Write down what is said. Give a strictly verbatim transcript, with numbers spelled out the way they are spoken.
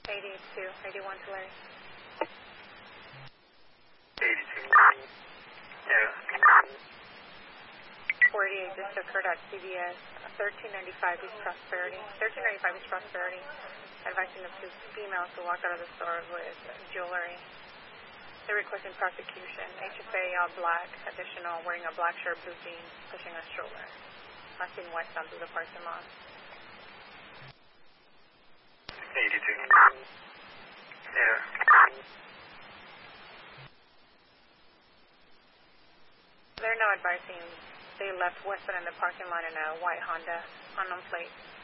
eighty-two, eighty-one to Larry. eighty-two. Yeah. forty-eight, this occurred at C B S, thirteen ninety-five East Prosperity. thirteen ninety-five East Prosperity, advising the two females to walk out of the store with jewelry. They're requesting prosecution. H F A all black, additional, wearing a black shirt, blue jeans, pushing a stroller. Passing westbound through the parking lot. eighty-two. Yeah. They're now advising they left westbound in the parking lot in a white Honda, unknown plate.